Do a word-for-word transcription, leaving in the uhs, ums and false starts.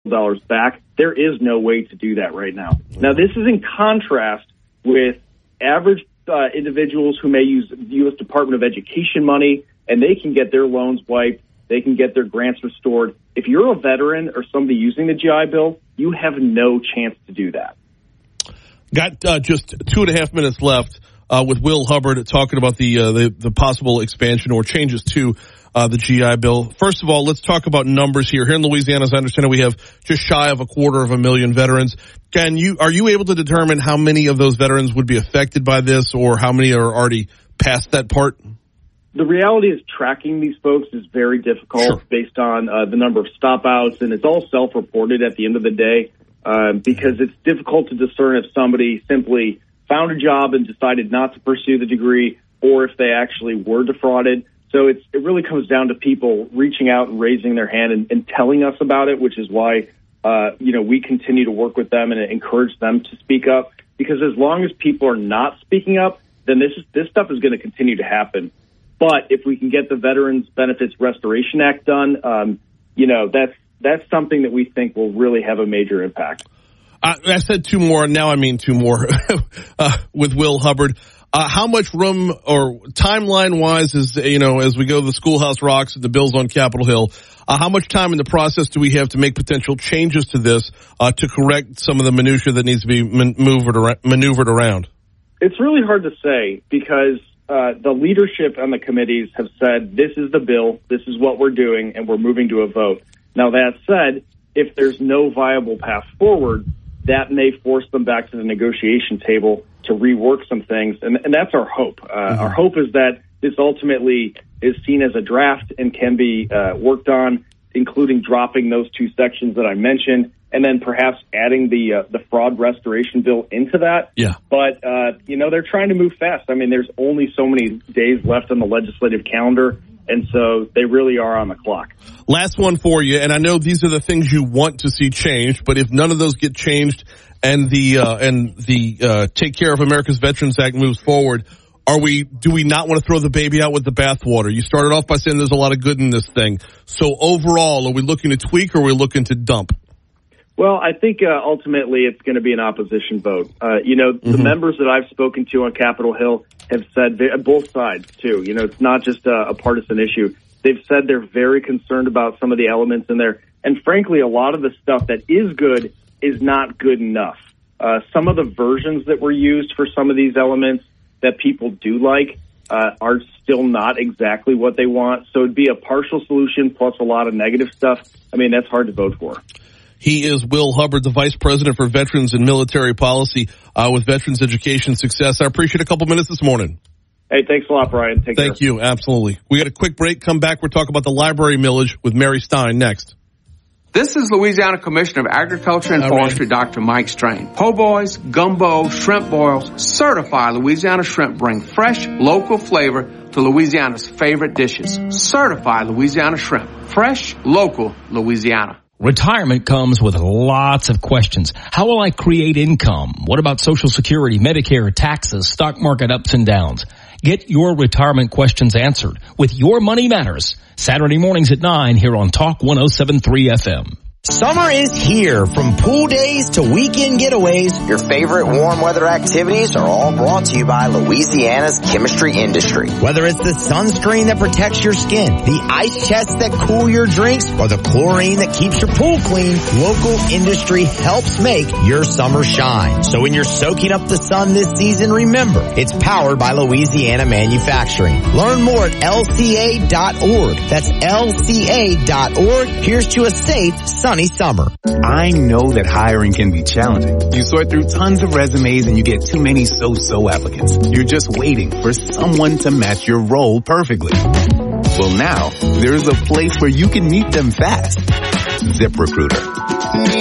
dollars back. There is no way to do that right now. Now, this is in contrast with average uh, individuals who may use U S Department of Education money, and they can get their loans wiped. They can get their grants restored. If you're a veteran or somebody using the G I Bill, you have no chance to do that. Got uh, just two and a half minutes left uh, with Will Hubbard talking about the, uh, the the possible expansion or changes to uh, the G I Bill. First of all, let's talk about numbers here. Here in Louisiana, as I understand it, we have just shy of a quarter of a million veterans. Can you are you able to determine how many of those veterans would be affected by this, or how many are already past that part? The reality is tracking these folks is very difficult Sure. based on uh, the number of stop outs, and it's all self-reported at the end of the day uh, because it's difficult to discern if somebody simply found a job and decided not to pursue the degree or if they actually were defrauded. So it's, it really comes down to people reaching out and raising their hand and, and telling us about it, which is why uh, you know we continue to work with them and encourage them to speak up, because as long as people are not speaking up, then this, is, this stuff is going to continue to happen. But if we can get the Veterans Benefits Restoration Act done, um, you know, that's that's something that we think will really have a major impact. I, I said two more, now I mean two more, uh, with Will Hubbard. Uh, how much room or timeline-wise is, you know, as we go to the Schoolhouse Rocks and the bills on Capitol Hill, uh, how much time in the process do we have to make potential changes to this uh, to correct some of the minutia that needs to be man- maneuvered, ar- maneuvered around? It's really hard to say because Uh, the leadership on the committees have said, this is the bill, this is what we're doing, and we're moving to a vote. Now, that said, if there's no viable path forward, that may force them back to the negotiation table to rework some things, and, and that's our hope. Uh, mm-hmm. Our hope is that this ultimately is seen as a draft and can be uh, worked on, including dropping those two sections that I mentioned, and then perhaps adding the uh, the fraud restoration bill into that. Yeah. But, uh, you know, they're trying to move fast. I mean, there's only so many days left on the legislative calendar, and so they really are on the clock. Last one for you, and I know these are the things you want to see changed, but if none of those get changed and the uh, and the uh, Take Care of America's Veterans Act moves forward, are we? Do we not want to throw the baby out with the bathwater? You started off by saying there's a lot of good in this thing. So overall, are we looking to tweak or are we looking to dump? Well, I think uh, ultimately it's going to be an opposition vote. Uh, you know, the mm-hmm. members that I've spoken to on Capitol Hill have said, they, both sides too, you know, it's not just a, a partisan issue. They've said they're very concerned about some of the elements in there. And frankly, a lot of the stuff that is good is not good enough. Uh, some of the versions that were used for some of these elements that people do like uh, are still not exactly what they want. So it'd be a partial solution plus a lot of negative stuff. I mean, that's hard to vote for. He is Will Hubbard, the Vice President for Veterans and Military Policy uh, with Veterans Education Success. I appreciate a couple minutes this morning. Hey, thanks a lot, Brian. Take Thank care. you. Absolutely. We got a quick break. Come back. We're talking about the library millage with Mary Stein next. This is Louisiana Commissioner of Agriculture and All Forestry, right. Doctor Mike Strain. Po' boys, gumbo, shrimp boils, certified Louisiana shrimp bring fresh, local flavor to Louisiana's favorite dishes. Certified Louisiana shrimp. Fresh, local, Louisiana. Retirement comes with lots of questions. How will I create income? What about Social Security, Medicare, taxes, stock market ups and downs? Get your retirement questions answered with Your Money Matters. Saturday mornings at nine here on Talk one oh seven point three F M. Summer is here. From pool days to weekend getaways, your favorite warm weather activities are all brought to you by Louisiana's chemistry industry. Whether it's the sunscreen that protects your skin, the ice chests that cool your drinks, or the chlorine that keeps your pool clean, local industry helps make your summer shine. So when you're soaking up the sun this season, remember, it's powered by Louisiana Manufacturing. Learn more at L C A dot org. That's L C A dot org. Here's to a safe, sunny summer. I know that hiring can be challenging. You sort through tons of resumes and you get too many so-so applicants. You're just waiting for someone to match your role perfectly. Well, now there's a place where you can meet them fast. ZipRecruiter.